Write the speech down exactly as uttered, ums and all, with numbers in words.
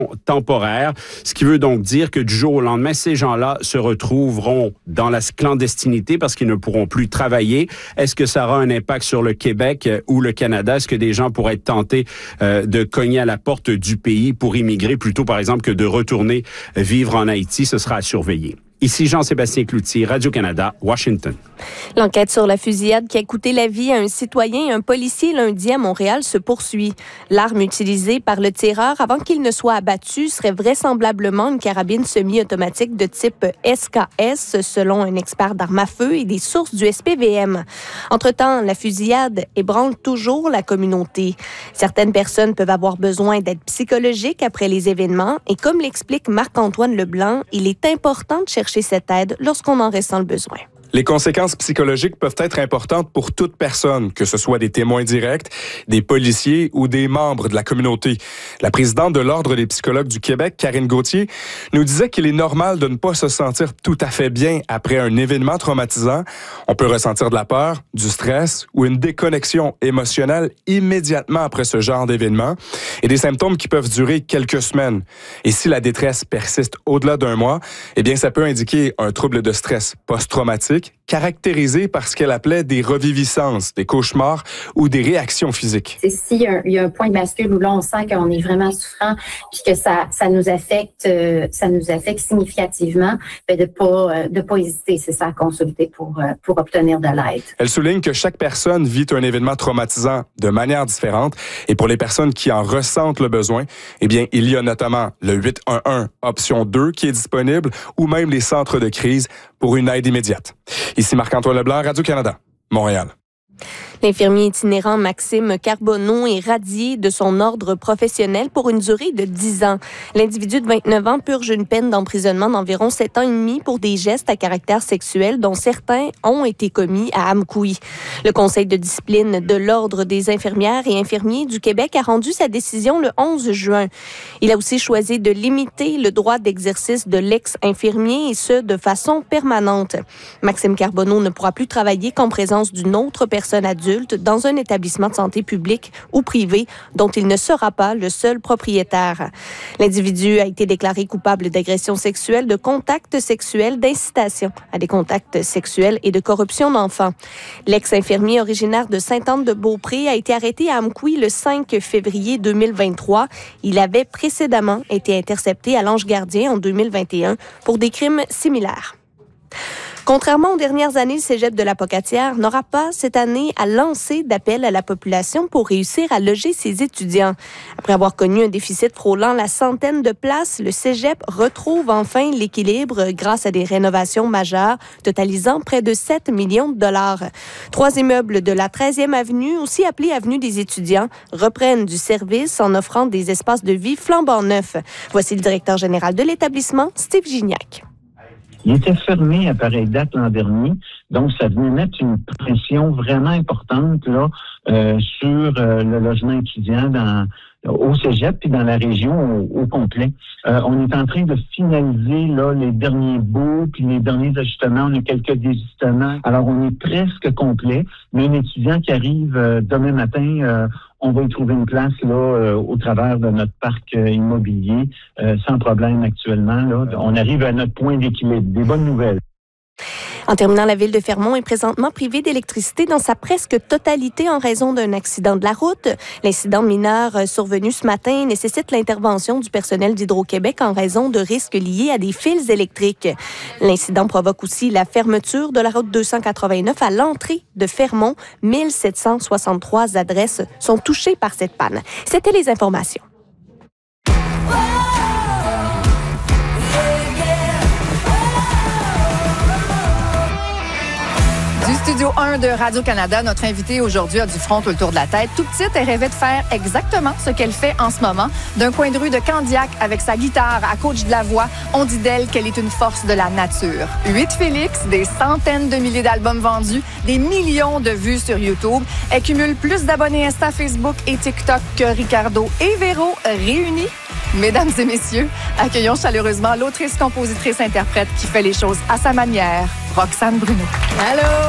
temporaire, ce qui veut donc dire que du jour au lendemain, ces gens-là se retrouveront dans la clandestinité parce qu'ils ne pourront plus travailler. Est-ce que ça aura un impact sur le Québec ou le Canada? Est-ce que des gens pourraient être tentés euh, de cogner à la porte du pays pour immigrer plutôt, par exemple, que de retourner vivre en Haïti? Ce sera à surveiller. Ici Jean-Sébastien Cloutier, Radio-Canada, Washington. L'enquête sur la fusillade qui a coûté la vie à un citoyen et un policier lundi à Montréal se poursuit. L'arme utilisée par le tireur avant qu'il ne soit abattu serait vraisemblablement une carabine semi-automatique de type S K S, selon un expert d'armes à feu et des sources du S P V M. Entre-temps, la fusillade ébranle toujours la communauté. Certaines personnes peuvent avoir besoin d'aide psychologique après les événements et comme l'explique Marc-Antoine Leblanc, il est important de chercher cette aide lorsqu'on en ressent le besoin. Les conséquences psychologiques peuvent être importantes pour toute personne, que ce soit des témoins directs, des policiers ou des membres de la communauté. La présidente de l'Ordre des psychologues du Québec, Karine Gauthier, nous disait qu'il est normal de ne pas se sentir tout à fait bien après un événement traumatisant. On peut ressentir de la peur, du stress ou une déconnexion émotionnelle immédiatement après ce genre d'événement et des symptômes qui peuvent durer quelques semaines. Et si la détresse persiste au-delà d'un mois, eh bien, ça peut indiquer un trouble de stress post-traumatique caractérisé par ce qu'elle appelait des reviviscences, des cauchemars ou des réactions physiques. C'est s'il y a, il y a un point de bascule où là, on sent qu'on est vraiment souffrant puis que ça, ça nous affecte, euh, ça nous affecte significativement, ben de pas, euh, de pas hésiter, c'est ça, à consulter pour, euh, pour obtenir de l'aide. Elle souligne que chaque personne vit un événement traumatisant de manière différente et pour les personnes qui en ressentent le besoin, eh bien, il y a notamment le huit un un option deux qui est disponible ou même les centres de crise pour une aide immédiate. Ici Marc-Antoine Leblanc, Radio-Canada, Montréal. L'infirmier itinérant Maxime Carbonneau est radié de son ordre professionnel pour une durée de dix ans. L'individu de vingt-neuf ans purge une peine d'emprisonnement d'environ sept ans et demi pour des gestes à caractère sexuel dont certains ont été commis à Amkoui. Le Conseil de discipline de l'Ordre des infirmières et infirmiers du Québec a rendu sa décision le onze juin. Il a aussi choisi de limiter le droit d'exercice de l'ex-infirmier et ce, de façon permanente. Maxime Carbonneau ne pourra plus travailler qu'en présence d'une autre personne adulte dans un établissement de santé public ou privé dont il ne sera pas le seul propriétaire. L'individu a été déclaré coupable d'agression sexuelle, de contact sexuel, d'incitation à des contacts sexuels et de corruption d'enfants. L'ex-infirmier originaire de Sainte-Anne-de-Beaupré a été arrêté à Amkoui le cinq février deux mille vingt-trois. Il avait précédemment été intercepté à l'Ange Gardien en deux mille vingt et un pour des crimes similaires. Contrairement aux dernières années, le cégep de la Pocatière n'aura pas cette année à lancer d'appel à la population pour réussir à loger ses étudiants. Après avoir connu un déficit frôlant la centaine de places, le cégep retrouve enfin l'équilibre grâce à des rénovations majeures totalisant près de sept millions de dollars. Trois immeubles de la treizième avenue, aussi appelée avenue des étudiants, reprennent du service en offrant des espaces de vie flambant neufs. Voici le directeur général de l'établissement, Steve Gignac. Il était fermé à pareille date l'an dernier, donc ça venait mettre une pression vraiment importante là euh, sur euh, le logement étudiant dans au cégep puis dans la région au, au complet. Euh, on est en train de finaliser là les derniers bouts puis les derniers ajustements. On a quelques désistements. Alors on est presque complet. Mais un étudiant qui arrive euh, demain matin, euh, on va y trouver une place là euh, au travers de notre parc euh, immobilier euh, sans problème actuellement. Là, on arrive à notre point d'équilibre. Des bonnes nouvelles. En terminant, la ville de Fermont est présentement privée d'électricité dans sa presque totalité en raison d'un accident de la route. L'incident mineur survenu ce matin nécessite l'intervention du personnel d'Hydro-Québec en raison de risques liés à des fils électriques. L'incident provoque aussi la fermeture de la route deux cent quatre-vingt-neuf à l'entrée de Fermont. mille sept cent soixante-trois adresses sont touchées par cette panne. C'était les informations. Du Studio un de Radio-Canada, notre invitée aujourd'hui a du front tout le tour de la tête. Tout petite, elle rêvait de faire exactement ce qu'elle fait en ce moment. D'un coin de rue de Candiac, avec sa guitare à coach de la voix, on dit d'elle qu'elle est une force de la nature. Huit Félix, des centaines de milliers d'albums vendus, des millions de vues sur YouTube. Elle cumule plus d'abonnés Insta, Facebook et TikTok que Ricardo et Véro réunis. Mesdames et messieurs, accueillons chaleureusement l'autrice, compositrice, interprète qui fait les choses à sa manière, Roxane Bruno. Allô!